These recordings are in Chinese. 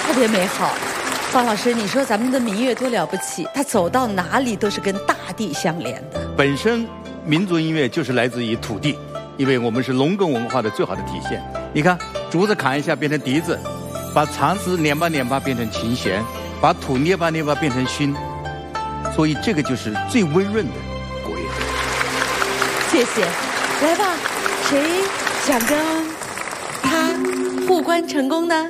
特别美好。方老师，你说咱们的民乐多了不起，它走到哪里都是跟大地相连的。 本身民族音乐就是来自于土地，因为我们是农耕文化的最好的体现。你看，竹子砍一下变成笛子，把蚕丝捻吧捻吧变成琴弦，把土捏吧捏吧变成埙，所以这个就是最温润的国乐。 谢谢，来吧，谁想跟他互关成功呢？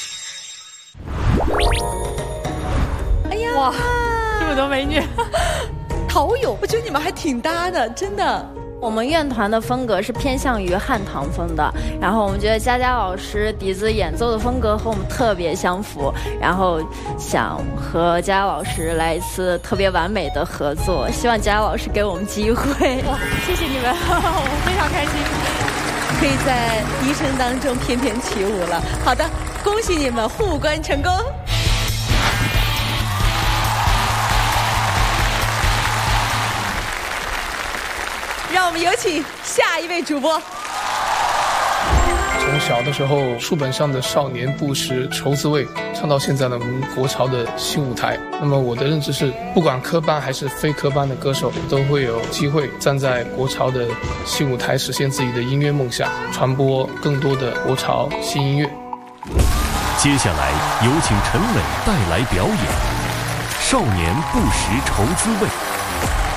哎呀， 哇，这么多美女， 好友，我觉得你们还挺搭的，真的。 我们乐团的风格是偏向于汉唐风的，然后我们觉得佳佳老师笛子演奏的风格和我们特别相符，然后想和佳佳老师来一次特别完美的合作，希望佳佳老师给我们机会。哇，谢谢你们，我非常开心， 可以在笛声当中翩翩起舞了。好的，恭喜你们互关成功。让我们有请下一位主播。 从小的时候，书本上的少年不识愁滋味，唱到现在的我们国潮的新舞台。那么我的认知是，不管科班还是非科班的歌手，都会有机会站在国潮的新舞台，实现自己的音乐梦想，传播更多的国潮新音乐。 接下来有请陈磊带来表演《少年不识愁滋味》。